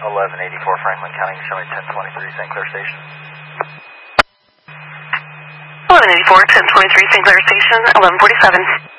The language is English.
1184 Franklin County, show me 1023 St. Clair Station. 1184, 1023 St. Clair Station, 1147.